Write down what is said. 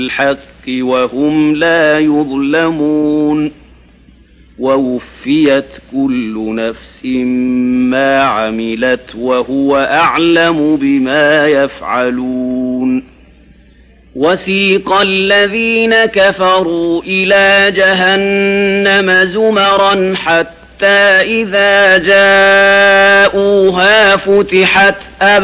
بالحق وهم لا يظلمون ووفيت كل نفس ما عملت وهو أعلم بما يفعلون وسيق الذين كفروا إلى جهنم زمرا حتى إذا جاءوها فتحت